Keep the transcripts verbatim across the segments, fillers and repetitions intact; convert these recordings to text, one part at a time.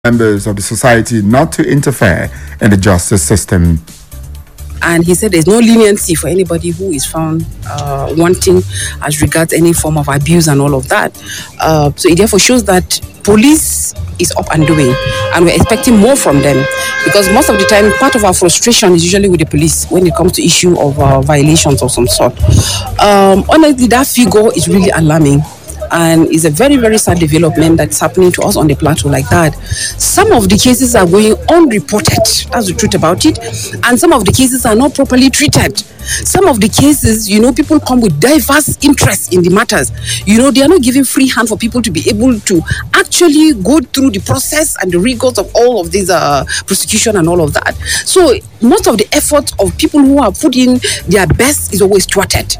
members of the society not to interfere in the justice system. And he said there's no leniency for anybody who is found uh, wanting as regards any form of abuse and all of that. Uh, so it therefore shows that police is up and doing, and we're expecting more from them, because most of the time part of our frustration is usually with the police when it comes to issue of uh, violations of some sort. Um, honestly, that figure is really alarming. And it's a very, very sad development that's happening to us on the plateau like that. Some of the cases are going unreported. That's the truth about it. And some of the cases are not properly treated. Some of the cases, you know, people come with diverse interests in the matters. You know, they are not giving free hand for people to be able to actually go through the process and the rigors of all of this uh, prosecution and all of that. So most of the effort of people who are putting their best is always thwarted.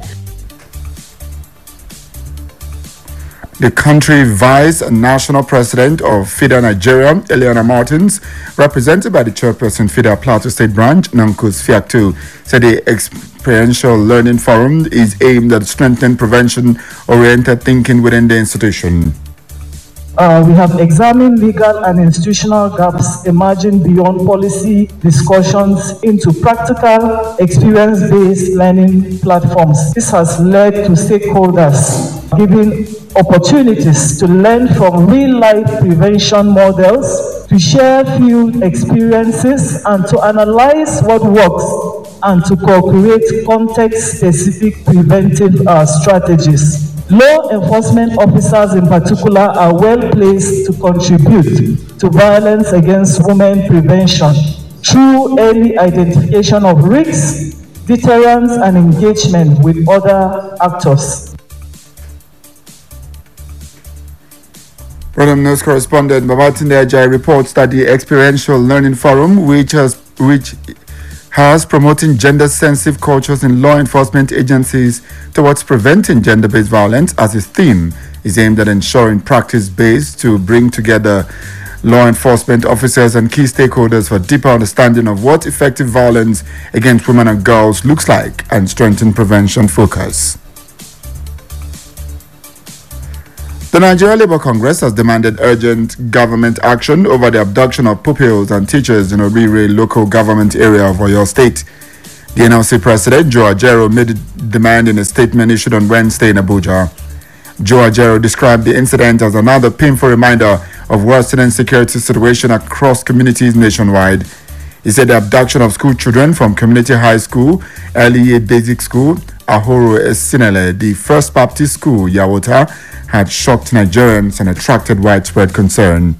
The country vice national president of FIDA Nigeria, Eliana Martins, represented by the chairperson FIDA Plateau State Branch, Nankus Fiaktu, said the Experiential Learning Forum is aimed at strengthening prevention-oriented thinking within the institution. Uh, we have examined legal and institutional gaps emerging beyond policy discussions into practical, experience-based learning platforms. This has led to stakeholders giving opportunities to learn from real-life prevention models, to share field experiences, and to analyze what works, and to co-create context-specific preventive uh, strategies. Law enforcement officers in particular are well placed to contribute to violence against women prevention through early identification of risks, deterrence, and engagement with other actors. Rodham News correspondent Babatunde Ajayi reports that the Experiential Learning Forum, which has which has promoting gender-sensitive cultures in law enforcement agencies towards preventing gender-based violence as its theme, is aimed at ensuring practice-based to bring together law enforcement officers and key stakeholders for deeper understanding of what effective violence against women and girls looks like and strengthen prevention focus. The Nigeria Labour Congress has demanded urgent government action over the abduction of pupils and teachers in Orire local government area of Oyo State. The N L C President, Joe Ajero, made the demand in a statement issued on Wednesday in Abuja. Joe Ajero described the incident as another painful reminder of worsening security situation across communities nationwide. He said the abduction of school children from Community High School, L E A Basic School, Ahoro Esinele, the First Baptist School, Yawota, had shocked Nigerians and attracted widespread concern.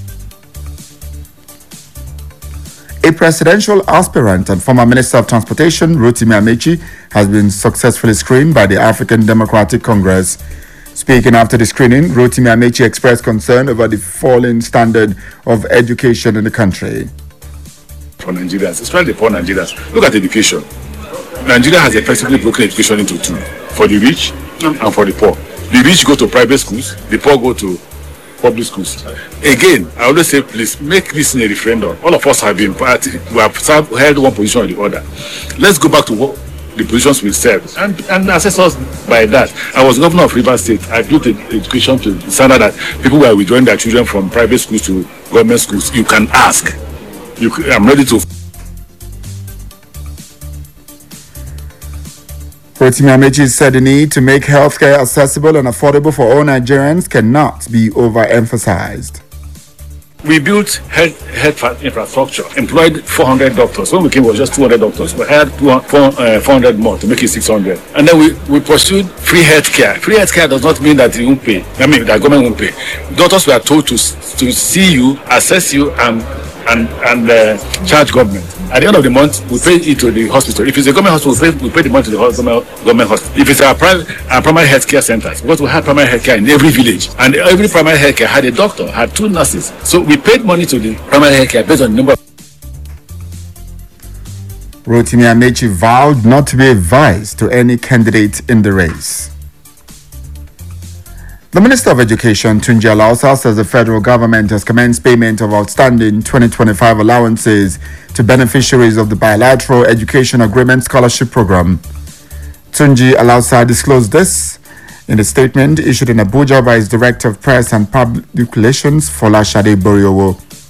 A presidential aspirant and former Minister of Transportation, Rotimi Amechi, has been successfully screened by the African Democratic Congress. Speaking after the screening, Rotimi Amechi expressed concern over the falling standard of education in the country. For Nigerians, especially for Nigerians, look at education. Nigeria has effectively broken education into two, for the rich and for the poor. The rich go to private schools, the poor go to public schools. Again, I always say, please make this in a referendum. All of us have been party, we have held one position or the other. Let's go back to what the positions we served and, and assess us by that. I was governor of Rivers State. I built education to the standard that people were withdrawing their children from private schools to government schools. You can ask. You, I'm ready to. Rotimi Amechi said the need to make healthcare accessible and affordable for all Nigerians cannot be overemphasized. We built health, health infrastructure, employed four hundred doctors. When we came, it was just two hundred doctors. We had four hundred more to make it six hundred. And then we, we pursued free healthcare. Free healthcare does not mean that you won't pay. I mean, that government won't pay. Doctors were told to, to see you, assess you, and and and uh, charge government. At the end of the month, we pay it to the hospital. If it's a government hospital, we pay, we pay the money to the government, government hospital. If it's our private, our primary health care centers, because we had primary health care in every village, and every primary health care had a doctor, had two nurses. So we paid money to the primary health care based on the number of. Rotimi Amechi vowed not to be advised to any candidate in the race. The Minister of Education, Tunji Alausa, says the federal government has commenced payment of outstanding twenty twenty-five allowances to beneficiaries of the Bilateral Education Agreement Scholarship Program. Tunji Alausa disclosed this in a statement issued in Abuja by his Director of Press and Public Relations, Folashade Boriowo.